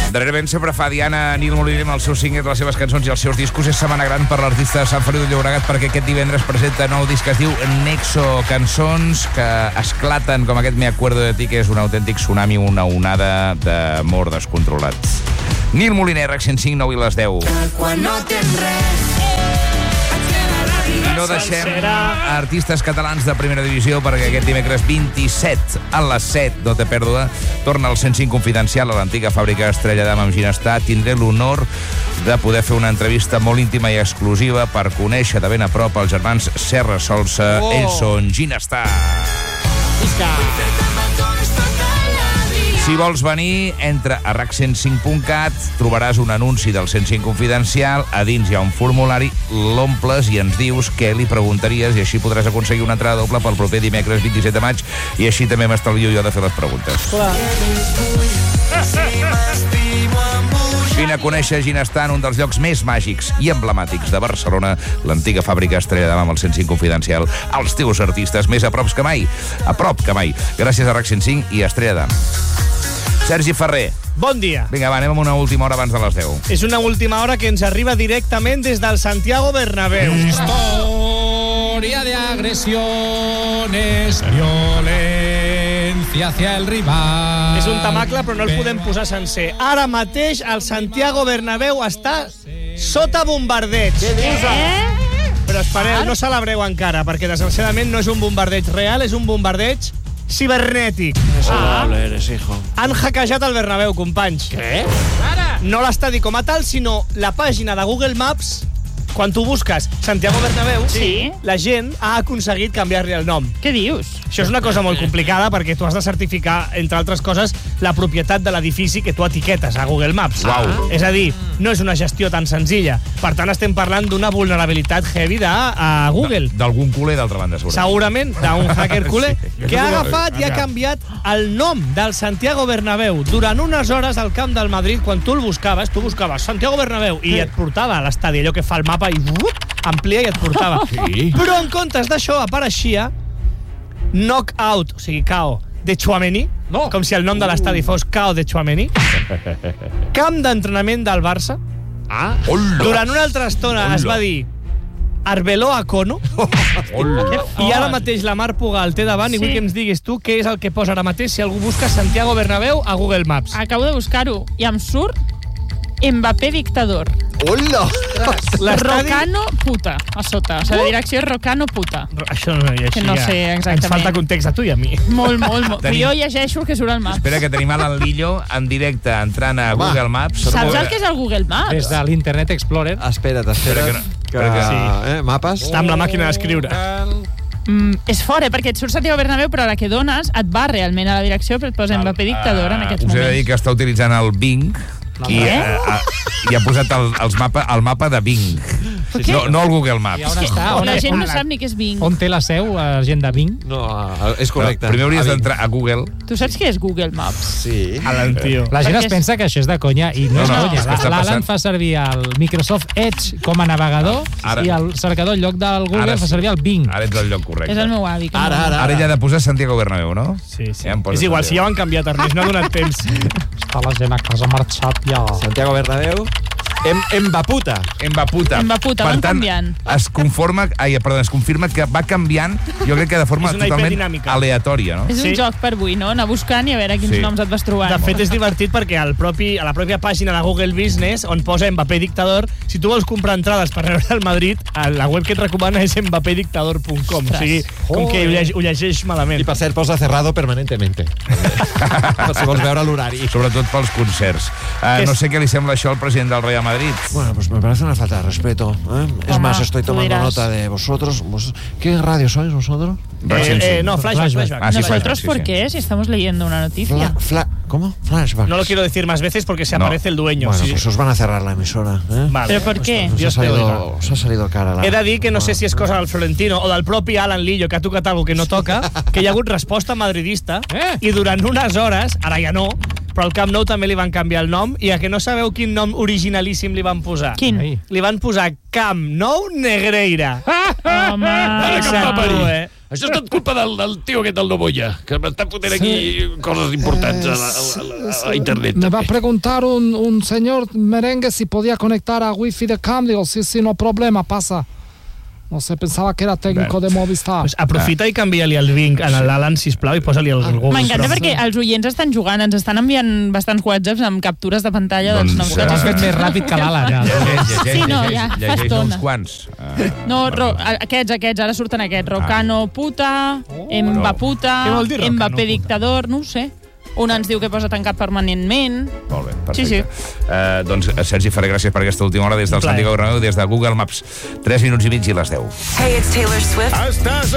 Darrerament sempre fa Diana Nil Moliner amb els seus singles, les seves cançons i els seus discos. És setmana gran per l'artista de Sant Feliu de Llobregat perquè aquest divendres presenta nou disc que es diu Nexo, cançons que esclaten com aquest Me acuerdo de ti, que és un autèntic tsunami, una onada d'amor descontrolat. Nil Moliner, RAC 105, 9 i les 10. Quan no tens res. No deixem artistes catalans de primera divisió perquè aquest dimecres 27 a les 7, no té pèrdua, torna el 105 Confidencial a l'antiga fàbrica Estrella d'Am amb Ginestar. Tindré l'honor de poder fer una entrevista molt íntima i exclusiva per conèixer de ben a prop els germans Serra Solsa. Ells són Ginestar. Si vols venir, entra a rac105.cat, trobaràs un anunci del 105 Confidencial, a dins hi ha un formulari, l'omples i ens dius què li preguntaries i així podràs aconseguir una entrada doble pel proper dimecres 27 de maig i així també m'estalvio jo de fer les preguntes. Vine a conèixer Ginestar en un dels llocs més màgics i emblemàtics de Barcelona, l'antiga fàbrica Estrella d'Am amb el 105 Confidencial, els teus artistes més a prop que mai, gràcies a RAC 105 i Estrella d'Am. Sergi Ferrer. Bon dia. Vinga, va, anem amb una última hora abans de les 10. És una última hora que ens arriba directament des del Santiago Bernabéu. Historia de agresiones, violencia hacia el rival. És un tamacle, però no el podem posar sencer. Ara mateix el Santiago Bernabéu està sota bombardeig. Què dius? Però espereu, no celebreu encara, perquè desgraciadament no és un bombardeig real, és un bombardeig cibernètic. Han hackejat el Bernabéu, companys. Què? No l'estadi com a tal, sinó la pàgina de Google Maps. Quan tu busques Santiago Bernabéu, Sí. la gent ha aconseguit canviar-li el nom. Què dius? Això és una cosa molt complicada perquè tu has de certificar, entre altres coses, la propietat de l'edifici que tu etiquetes a Google Maps. Uau. És a dir, no és una gestió tan senzilla. Per tant, estem parlant d'una vulnerabilitat heavy de Google. D'algun culer, d'altra banda, Segurament d'un hacker culer que ha agafat i ha canviat el nom del Santiago Bernabéu. Durant unes hores al camp del Madrid, quan tu buscaves Santiago Bernabéu i et portava a l'estadi, allò que fa el mapa i amplia i et portava. Sí. Però en comptes d'això apareixia Knockout, o sigui, KO, de Tchouaméni, com si el nom de l'estadi fos KO de Tchouaméni. Camp d'entrenament del Barça. Durant una altra estona es va dir Arbeloa Kono. I ara mateix la Mar Pugal té davant i vull que ens diguis tu què és el que posa ara mateix si algú busca Santiago Bernabéu a Google Maps. Acabo de buscar-ho i em surt Mbappé dictador. Hola! Rocano puta, a sota. O sigui, la direcció és Rocano puta. Això no hi ha Que no sé exactament. Ens falta context a tu i a mi. Molt. Jo llegeixo el que surt al Maps. Espera, que tenim Alan Lillo en directe entrant a Google Maps. Saps el que és el Google Maps? Des de l'Internet Explorer. Espera't. Mapes. Està amb la màquina d'escriure. És fort, perquè et surt Santiago Bernabéu, però a la que dones et va realment a la direcció, però et posa Mbappé dictador en aquests Us he de dir moments. que està utilitzant el Bing i ha posat el mapa de Bing. No el Google Maps. La gent no sap ni què és Bing. On té la seu, gent de Bing? No, és correcte. Primer hauries d'entrar a Google. Tu saps què és Google Maps? Sí. Alan, tio. La gent Perquè es pensa que això és de conya i no és No, és que conya. està L'Alan passant. fa servir el Microsoft Edge com a navegador i el cercador en lloc del Google fa servir el Bing. Ara ets al lloc correcte. És el meu avi. Ara. Ara ja ha de posar Santiago Bernabéu, no? Sí. Ja em posa És igual, Santiago. si ja ho han canviat, Ernest, no ha donat temps. Està la gent a casa marxat ja. Santiago Bernabéu. Mbaputa. Mbaputa. Van canviant. Es confirma que va canviant, jo crec que de forma És una totalment hiperdinàmica. aleatòria, no? És un joc per avui, no? Anar buscant i a veure quins noms et vas trobar. De fet, és divertit perquè a la pròpia pàgina de Google Business, on posa Mbappé dictador, si tu vols comprar entrades per veure el Madrid, la web que et recomana és mbappedictador.com. O sigui, com que ho llegeix malament. I per cert, posa cerrado permanentemente. Per si vols veure l'horari. Sobretot pels concerts. No sé què li sembla això al president del Real Madrid. Bueno, pues me parece una falta de respeto. Es más, estoy tomando nota de vosotros. ¿Qué radio sois vosotros? No, Flashback. ¿Nosotros por qué? Si estamos leyendo una noticia. ¿Cómo? Flashback. No lo quiero decir más veces porque se aparece el dueño. Bueno, pues os van a cerrar la emisora. Vale. ¿Pero por qué? Os ha salido cara la... He de dir que no sé si és cosa del Florentino o del propi Alan Lillo, que ha tocat alguna que no toca, que hi ha hagut resposta madridista i durant unes hores, ara ja no, però al Camp Nou també li van canviar el nom i a que no sabeu quin nom originalíssim li van posar? Quin? Li van posar Camp Nou Negreira. Home! Fixa't tu, Això és tot culpa del tio aquest del Novoya, que m'està fotent aquí coses importants a internet. Me va a preguntar un señor merengue si podía conectar a wifi de Camp. Digo, sí, no problema, pasa. No sé, pensava que era tècnico de Movistar. Pues aprofita i canvia-li el link a l'Alan, sisplau, i posa-li el Google. M'encanta perquè els oients estan jugant, ens estan enviant bastants whatsapps amb captures de pantalla dels noms. Has fet més ràpid que l'Alan, ja. Sí, no, ja, fa estona. Uns quants. No, aquests, ara surten aquests. Rocano puta, Emba puta, Mbappé dictador, no ho sé. Un ens diu que posa tancat permanentment. Molt bé, perfecte. Sí. Doncs, Sergi Ferrer, gràcies per aquesta última hora des del Santiago Bernabéu, des de Google Maps. 3 minuts i mig i les 10. Hey, it's Taylor Swift. Estàs